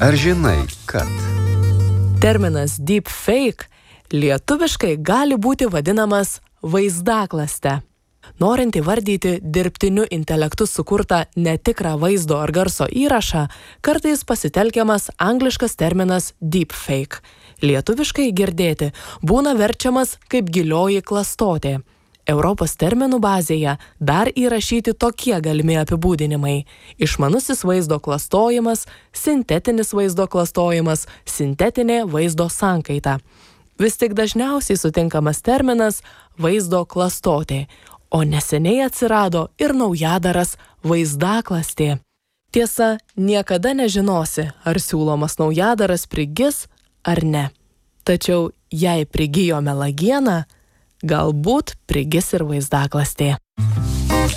Ar žinai, kad terminas deepfake lietuviškai gali būti vadinamas vaizdaklaste. Norint įvardyti dirbtiniu intelektu sukurtą netikrą vaizdo ar garso įrašą, kartais pasitelkiamas angliškas terminas deepfake. Lietuviškai girdėti būna verčiamas kaip gilioji klastotė. Europos terminų bazėje dar įrašyti tokie galimi apibūdinimai: išmanusis vaizdo klastojimas, sintetinis vaizdo klastojimas, sintetinė vaizdo sankaita. Vis tik dažniausiai sutinkamas terminas vaizdo klastotė, o neseniai atsirado ir naujadaras vaizdaklastė. Tiesa, niekada nežinosi, ar siūlomas naujadaras prigis ar ne. Tačiau jei prigijo melagiena, galbūt prigis ir vaizdaklastė.